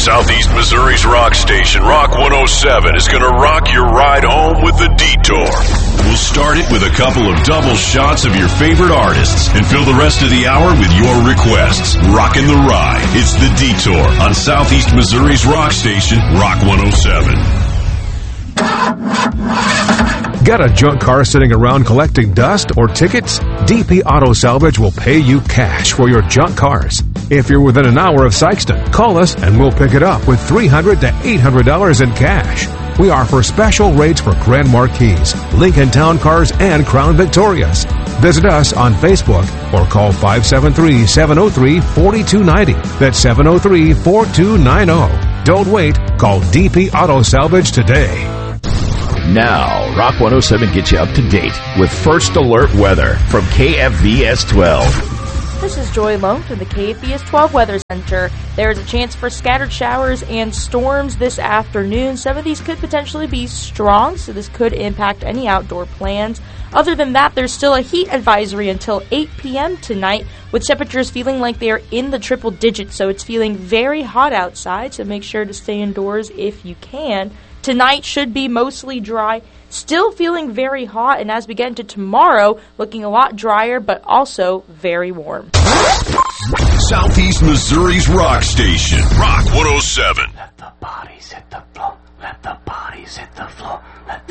Southeast Missouri's rock station, Rock 107, is going to rock your ride home with The Detour. We'll start it with a couple of double shots of your favorite artists and fill the rest of the hour with your requests. Rockin' the ride. It's The Detour on Southeast Missouri's rock station, Rock 107. Got a junk car sitting around collecting dust or tickets? DP Auto Salvage will pay you cash for your junk cars. If you're within an hour of Sykeston, call us and we'll pick it up with $300 to $800 in cash. We offer special rates for Grand Marquis, Lincoln Town Cars, and Crown Victorias. Visit us on Facebook or call 573-703-4290. That's 703-4290. Don't wait. Call DP Auto Salvage today. Now, Rock 107 gets you up to date with First Alert Weather from KFVS 12. This is Joy Lone from the KFVS 12 Weather Center. There is a chance for scattered showers and storms this afternoon. Some of these could potentially be strong, so this could impact any outdoor plans. Other than that, there's still a heat advisory until 8 p.m. tonight, with temperatures feeling like they are in the triple digits, so it's feeling very hot outside, so make sure to stay indoors if you can. Tonight should be mostly dry, still feeling very hot, and as we get into tomorrow, looking a lot drier, but also very warm. Southeast Missouri's rock station, Rock 107. Let the bodies hit the floor. Let the bodies hit the floor. Let